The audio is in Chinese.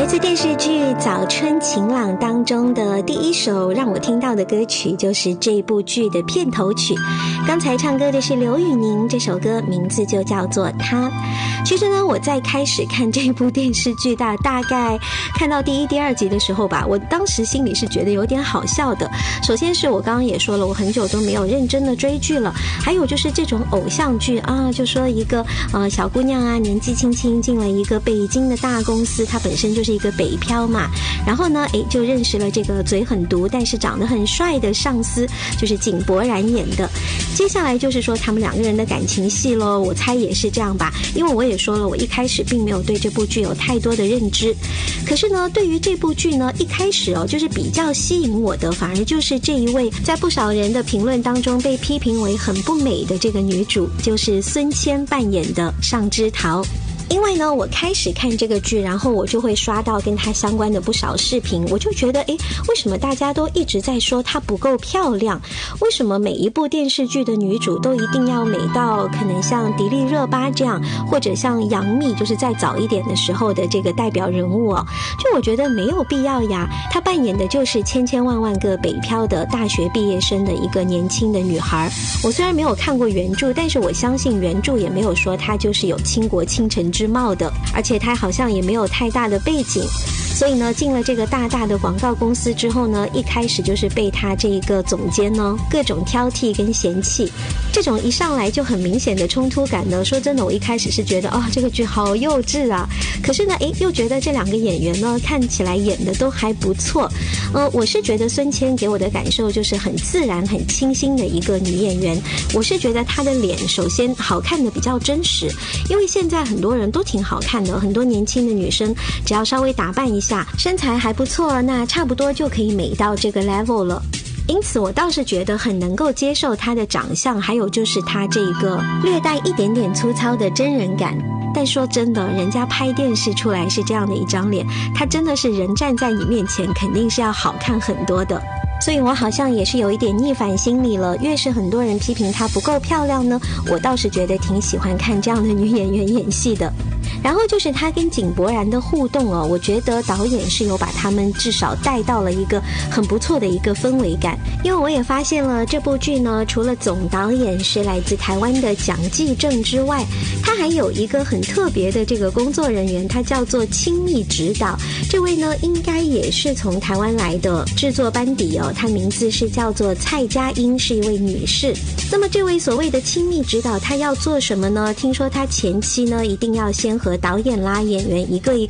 来自电视剧《早春晴朗》当中的第一首让我听到的歌曲，就是这部剧的片头曲。刚才唱歌的是刘宇宁，这首歌名字就叫做《他》。其实呢，我在开始看这部电视剧大概看到第一、第二集的时候吧，我当时心里是觉得有点好笑的。首先是我刚刚也说了，我很久都没有认真的追剧了，还有就是这种偶像剧啊，就说一个小姑娘啊，年纪轻轻进了一个北京的大公司，她本身就是一个北漂嘛，然后呢就认识了这个嘴很毒但是长得很帅的上司，就是井柏然演的。接下来就是说他们两个人的感情戏咯，我猜也是这样吧，因为我也说了，我一开始并没有对这部剧有太多的认知。可是呢，对于这部剧呢，一开始就是比较吸引我的，反而就是这一位在不少人的评论当中被批评为很不美的这个女主，就是孙千扮演的上枝桃。因为呢，我开始看这个剧，然后我就会刷到跟她相关的不少视频，我就觉得为什么大家都一直在说她不够漂亮？为什么每一部电视剧的女主都一定要美到可能像迪丽热巴这样，或者像杨幂，就是再早一点的时候的这个代表人物就我觉得没有必要呀。她扮演的就是千千万万个北漂的大学毕业生的一个年轻的女孩。我虽然没有看过原著，但是我相信原著也没有说她就是有倾国倾城之貌的，而且她好像也没有太大的背景。所以呢，进了这个大大的广告公司之后呢，一开始就是被他这一个总监呢各种挑剔跟嫌弃，这种一上来就很明显的冲突感呢，说真的，我一开始是觉得这个剧好幼稚啊。可是呢又觉得这两个演员呢看起来演的都还不错。我是觉得孙千给我的感受就是很自然很清新的一个女演员。我是觉得她的脸首先好看的比较真实，因为现在很多人都挺好看的，很多年轻的女生只要稍微打扮一下，身材还不错，那差不多就可以美到这个 level 了。因此我倒是觉得很能够接受她的长相，还有就是她这个略带一点点粗糙的真人感。但说真的，人家拍电视出来是这样的一张脸，她真的是人站在你面前肯定是要好看很多的。所以我好像也是有一点逆反心理了，越是很多人批评她不够漂亮呢，我倒是觉得挺喜欢看这样的女演员演戏的。然后就是她跟井柏然的互动我觉得导演是有把他们至少带到了一个很不错的一个氛围感。因为我也发现了这部剧呢，除了总导演是来自台湾的蒋继正之外，他还有一个很特别的这个工作人员，他叫做亲密指导。这位呢应该也是从台湾来的制作班底他名字是叫做蔡佳音，是一位女士。那么这位所谓的亲密指导他要做什么呢？听说他前期呢一定要先和导演啦演员一个一